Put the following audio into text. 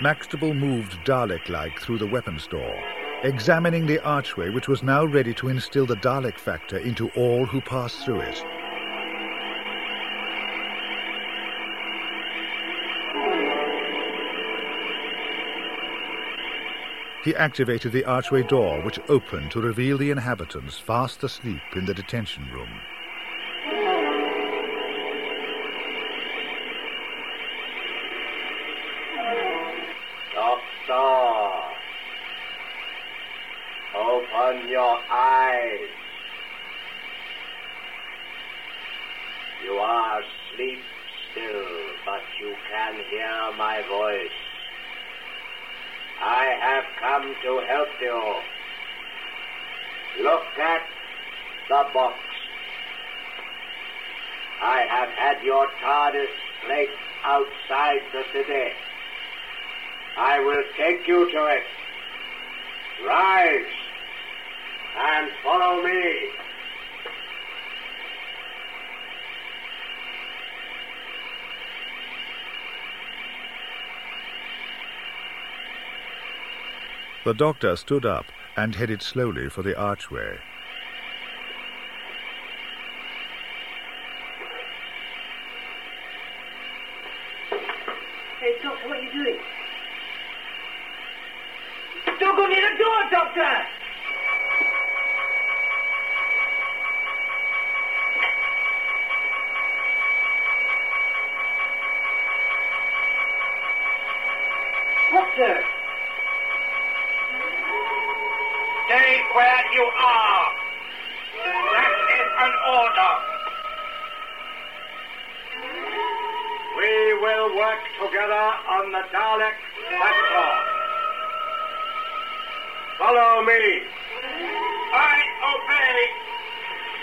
Maxtable moved Dalek-like through the weapons door, examining the archway which was now ready to instill the Dalek factor into all who passed through it. He activated the archway door, which opened to reveal the inhabitants fast asleep in the detention room. Doctor, open your eyes. You are asleep still, but you can hear my voice. I have come to help you. Look at the box. I have had your TARDIS placed outside the city. I will take you to it. Rise and follow me. The Doctor stood up and headed slowly for the archway. Hey, Doctor, what are you doing? Don't go near the door, Doctor! What, sir? Stay where you are. That is an order. We will work together on the Dalek factor. Follow me.